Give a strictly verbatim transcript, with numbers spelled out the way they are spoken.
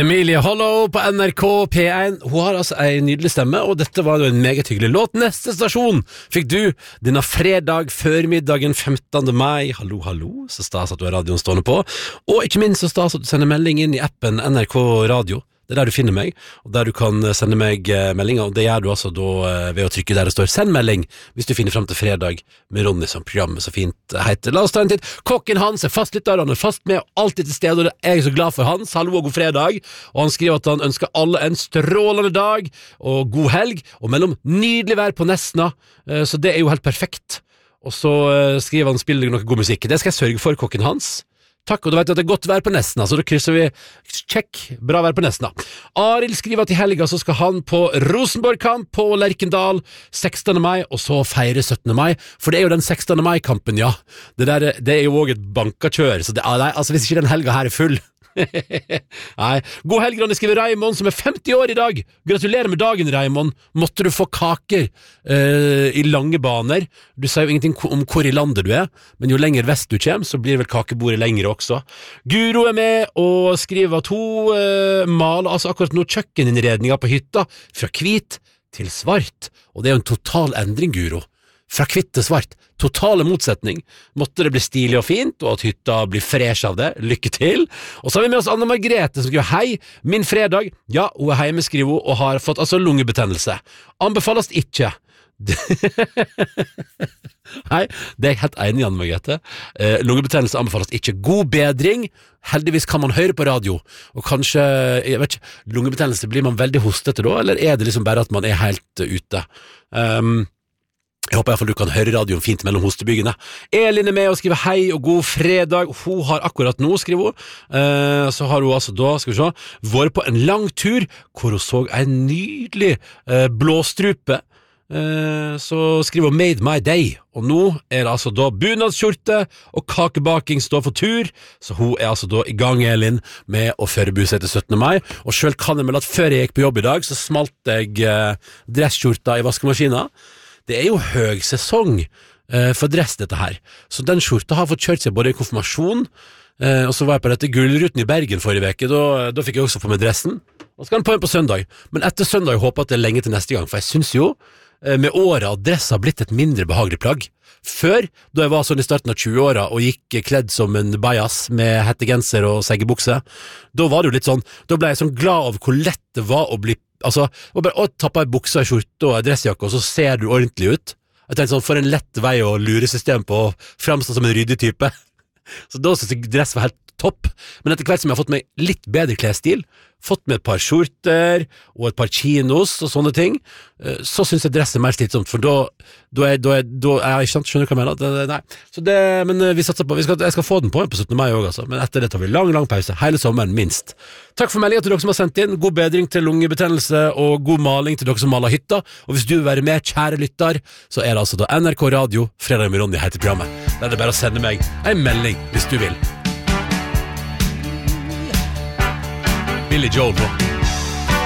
Emilie Hollow på N R K P én. Hun har altså en nydelig stemme, og dette var jo en meget hyggelig låt. Neste stasjon fikk du denne fredag førmiddagen femtende mai. Hallo, hallo, så stas at du har radioen stående på. Og ikke minst så stas at du sender melding inn i appen N R K Radio. Det er der du finner meg, og der du kan sende meg meldinger, og det gjør du altså da ved å trykke der det står «Send melding», hvis du finner frem til fredag med Ronny som programmet så fint heter. La oss ta en titt. Kokken Hans er fastlytter, han er fast med, alltid til stede, og jeg er så glad for Hans. Hallo og god fredag. Og han skriver at han ønsker alle en strålende dag, og god helg, og mellom nydelig vær på Nesna, så det er jo helt perfekt. Og så skriver han «Spiller deg noe god musikk». Det skal jeg sørge for, Kokken Hans. Takk, og du vet at det er godt vær på Nesna, så da krysser vi check, bra vær på Nesna. Arild skriver at i helga så skal han på Rosenborg-kamp på Lerkendal sekstende mai, og så feire syttende mai, for det er jo den sekstende mai-kampen, ja. Det, der, det er jo også et bankakjør, så det, nei, altså hvis ikke den helga her er full. Nei, god helg, Ronny, skriver Raimond som er femti år i dag. Gratulerer med dagen, Raimond. Måtte du få kaker uh, i lange baner. Du sier jo ingenting om hvor i landet du er, men jo lenger vest du kommer, så blir vel kakebordet lengre også. Guro er med og skriver at hun uh, maler altså akkurat nå kjøkkeninnredninga på hytta fra hvit til svart, og det er jo en total endring, Guro. Fra hvitt til svart. Totale motsetning. Måtte det bli stilig og fint, og at hytta blir fresh av det. Lykke til. Og så har vi med oss Anna Margrethe som skriver hei, min fredag. Ja, hun er hjemme, skriver hun, og har fått altså lungebetennelse. Anbefales ikke. Nei, det er jeg helt enig i, Anna Margrethe. Eh, lungebetennelse anbefales ikke. God bedring. Heldigvis kan man høre på radio, og kanskje, jeg vet ikke, lungebetennelse, blir man veldig hostete da, eller er det liksom bare at man er helt uh, ute? Um, Jeg håper i hvert fall du kan høre radioen fint mellom hostebyggene. Elin er med og skriver hei og god fredag. Hun har akkurat nå, skriver hun. Eh, så har hun altså da, skal vi se, vært på en lang tur hvor hun så en nydelig eh, blåstrupe. Eh, så skriver hun Made My Day. Og nå er det altså da bunadskjorte og kakebaking står for tur. Så hun er altså da i gang, Elin, med å forberede seg til syttende mai. Og selv kan jeg melde at før jeg gikk på jobb i dag, så smalt jeg eh, dresskjorta i vaskemaskina. Det er jo høy sesong eh, for dress dette her, så den skjorta har fått kjørt seg både i konfirmasjon, eh, og så var jeg på dette gullruten i Bergen forrige veke, da, da fikk jeg også få med dressen, og så skal den på en på søndag, men etter søndag jeg håper at det er lenge til neste gang, for jeg synes jo eh, med året at dress har blitt et mindre behagelig plagg. Før, da jeg var sånn i starten av tjue-åra og gikk kledd som en bajas med hettegenser og seggebukse, da var det jo litt sånn, da ble jeg sånn glad av hvor lett det var å bli altså, og bare å tappe en bukse, en skjorte og en dressjakke, og så ser du ordentlig ut. Jeg tenkte sånn, for en lett vei å lure system på å fremstå som en ryddig type. Så da synes jeg dress var helt topp. Men etter hvert som jeg har fått meg litt bedre klesstil, fått med et par skjorter og et par chinos og sånne ting, så synes jeg dress er mer slitsomt, for da, da er da er, da er jeg ikke sant, skjønner du hva jeg mener? Det, nei. Så det, men vi satser på, vi skal, jeg skal få den på på syttende mai også, altså. Men etter det tar vi lang, lang pause, hele sommeren minst. Takk for meldingen til dere som har sendt inn, god bedring til lungebetennelse og god maling til dere som maler hytta, og hvis du vil være med, kjære lytter, så er det altså da N R K Radio, Fredag med Ronny heter programmet. Der er det bare å sende meg en melding hvis du vil. Billy Joel, bro.